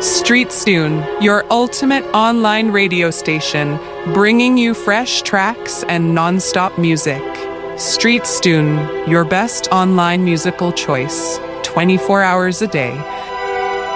StreetStune, your ultimate online radio station, bringing you fresh tracks and non-stop music. StreetStune, your best online musical choice, 24 hours a day,